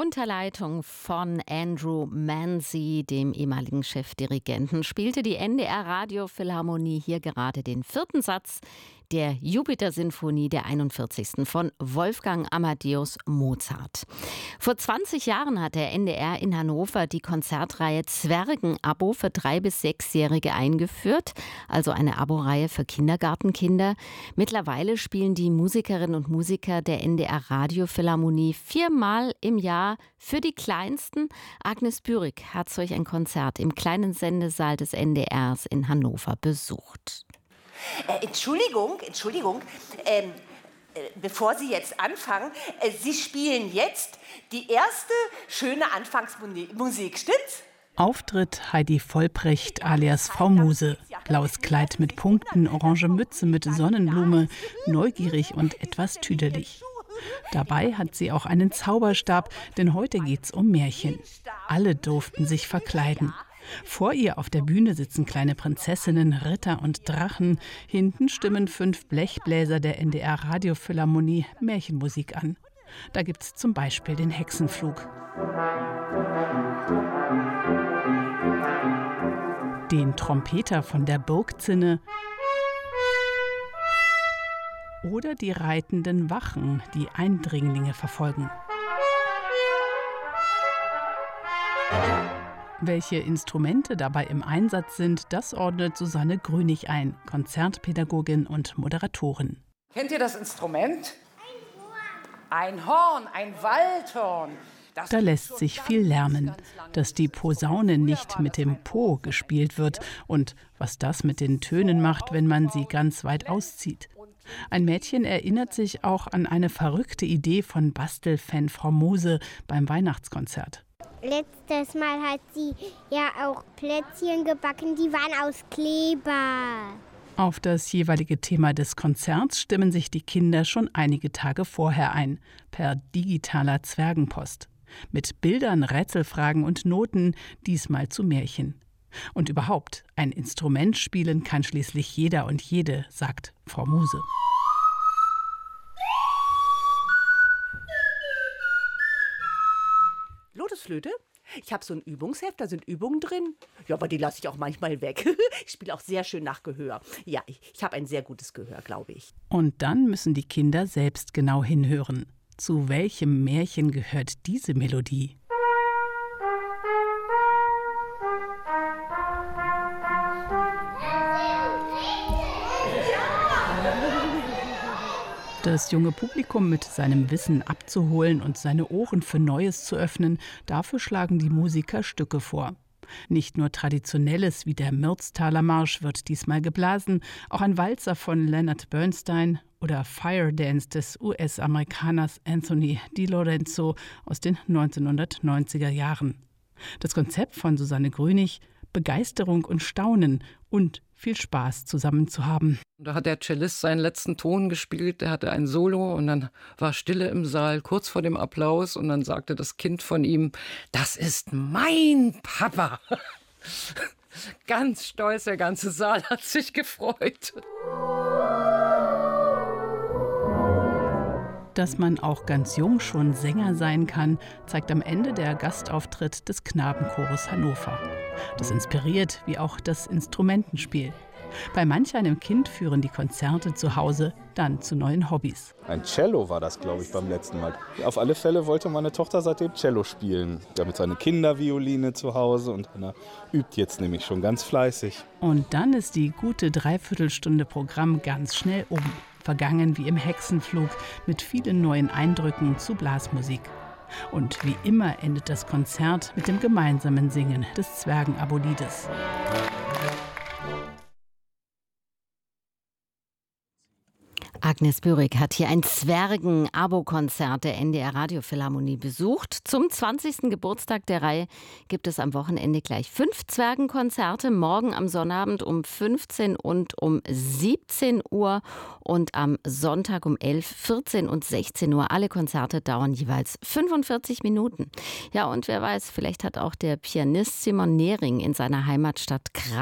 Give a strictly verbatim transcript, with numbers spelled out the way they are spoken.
Unter Leitung von Andrew Manzi, dem ehemaligen Chefdirigenten, spielte die N D R Radiophilharmonie hier gerade den vierten Satz der Jupiter-Sinfonie der einundvierzigsten von Wolfgang Amadeus Mozart. Vor zwanzig Jahren hat der N D R in Hannover die Konzertreihe Zwergen-Abo für drei- bis sechsjährige eingeführt, also eine Abo-Reihe für Kindergartenkinder. Mittlerweile spielen die Musikerinnen und Musiker der N D R Radiophilharmonie viermal im Jahr für die Kleinsten. Agnes Bürig hat solch ein Konzert im kleinen Sendesaal des N D Rs in Hannover besucht. Äh, Entschuldigung, Entschuldigung, ähm, äh, bevor Sie jetzt anfangen, äh, Sie spielen jetzt die erste schöne Anfangsmusik, stimmt's? Auftritt Heidi Vollbrecht alias Frau Muse. Blaues Kleid mit Punkten, orange Mütze mit Sonnenblume, neugierig und etwas tüdelig. Dabei hat sie auch einen Zauberstab, denn heute geht's um Märchen. Alle durften sich verkleiden. Vor ihr auf der Bühne sitzen kleine Prinzessinnen, Ritter und Drachen. Hinten stimmen fünf Blechbläser der N D R Radiophilharmonie Märchenmusik an. Da gibt's zum Beispiel den Hexenflug, den Trompeter von der Burgzinne oder die reitenden Wachen, die Eindringlinge verfolgen. Welche Instrumente dabei im Einsatz sind, das ordnet Susanne Grünig ein, Konzertpädagogin und Moderatorin. Kennt ihr das Instrument? Ein Horn, ein Waldhorn. Das da lässt sich viel lernen, dass die Posaune nicht mit dem Po gespielt wird und was das mit den Tönen macht, wenn man sie ganz weit auszieht. Ein Mädchen erinnert sich auch an eine verrückte Idee von Bastelfan Frau Muse beim Weihnachtskonzert. Letztes Mal hat sie ja auch Plätzchen gebacken, die waren aus Kleber. Auf das jeweilige Thema des Konzerts stimmen sich die Kinder schon einige Tage vorher ein, per digitaler Zwergenpost. Mit Bildern, Rätselfragen und Noten, diesmal zu Märchen. Und überhaupt, ein Instrument spielen kann schließlich jeder und jede, sagt Frau Muse. Lotusflöte? Ich habe so ein Übungsheft, da sind Übungen drin. Ja, aber die lasse ich auch manchmal weg. Ich spiele auch sehr schön nach Gehör. Ja, ich, ich habe ein sehr gutes Gehör, glaube ich. Und dann müssen die Kinder selbst genau hinhören. Zu welchem Märchen gehört diese Melodie? Das junge Publikum mit seinem Wissen abzuholen und seine Ohren für Neues zu öffnen, dafür schlagen die Musiker Stücke vor. Nicht nur Traditionelles wie der Mürztaler Marsch wird diesmal geblasen, auch ein Walzer von Leonard Bernstein oder Fire Dance des U S-Amerikaners Anthony DiLorenzo aus den neunzehnhundertneunziger Jahren. Das Konzept von Susanne Grünig: Begeisterung und Staunen und viel Spaß zusammen zu haben. Da hat der Cellist seinen letzten Ton gespielt, er hatte ein Solo und dann war Stille im Saal, kurz vor dem Applaus, und dann sagte das Kind von ihm: Das ist mein Papa. Ganz stolz, der ganze Saal hat sich gefreut. Dass man auch ganz jung schon Sänger sein kann, zeigt am Ende der Gastauftritt des Knabenchores Hannover. Das inspiriert, wie auch das Instrumentenspiel. Bei manch einem Kind führen die Konzerte zu Hause dann zu neuen Hobbys. Ein Cello war das, glaube ich, beim letzten Mal. Auf alle Fälle wollte meine Tochter seitdem Cello spielen. Damit seine Kindervioline zu Hause und Anna übt jetzt nämlich schon ganz fleißig. Und dann ist die gute Dreiviertelstunde Programm ganz schnell um. Vergangen wie im Hexenflug mit vielen neuen Eindrücken zu Blasmusik. Und wie immer endet das Konzert mit dem gemeinsamen Singen des Zwergen-Abo-Liedes. Agnes Bürig hat hier ein Zwergen-Abo-Konzert der N D R Radiophilharmonie besucht. Zum zwanzigsten Geburtstag der Reihe gibt es am Wochenende gleich fünf Zwergenkonzerte. Morgen am Sonnabend um fünfzehn und um siebzehn Uhr und am Sonntag um elf, vierzehn und sechzehn Uhr. Alle Konzerte dauern jeweils fünfundvierzig Minuten. Ja, und wer weiß, vielleicht hat auch der Pianist Simon Nehring in seiner Heimatstadt Graz